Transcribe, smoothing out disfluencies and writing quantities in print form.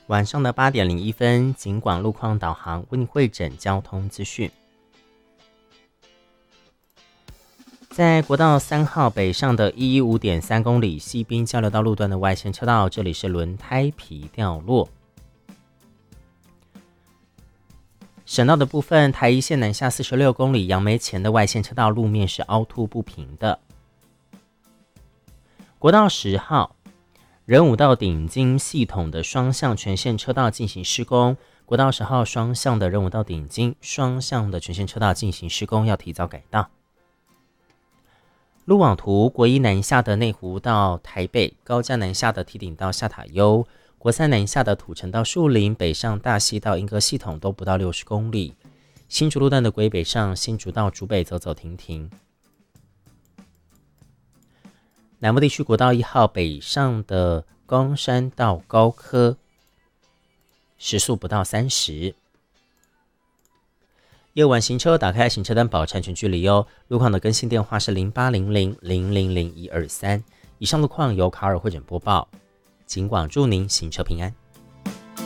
晚上的8点01分，警广路况导航为你汇整交通资讯。在国道3号北上的115.3公里西滨交流道路段的外线车道，这里是轮胎皮掉落。省道的部分，台一线南下46公里杨梅前的外线车道路面是凹凸不平的。国道10号仁武到顶金系统的双向全线车道进行施工，国道10号双向的仁武到顶金双向的全线车道进行施工，要提早改道。路网图，国一南下的内湖到台北，高架南下的堤顶到下塔悠，国三南下的土城到树林，北上大溪到莺歌系统都不到60公里。新竹路段的国一北上，新竹到竹北走走停停。南部地区国道1号北上的冈山到高科，时速不到30。夜晚行车打开行车单保持安全距离哦。路况的更新电话是0800000123。以上路况由卡尔会诊播报，警广祝您行车平安。